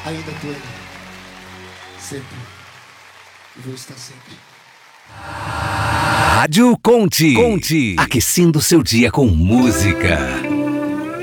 Ainda tô aí. Sempre. E vou estar sempre. Rádio Conte. Aquecendo seu dia com música.